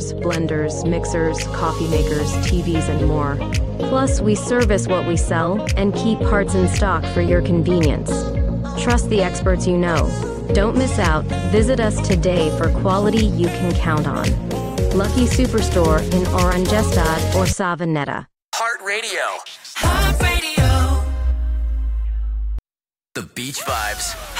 grinders, blenders, mixers, coffee makers, TVs, and more. Plus, we service what we sell and keep parts in stock for your convenience. Trust the experts you know. Don't miss out. Visit us today for quality you can count on. Lucky Superstore in Oranjestad or Savanetta. Heart Radio. Heart Radio. The Beach Vibes.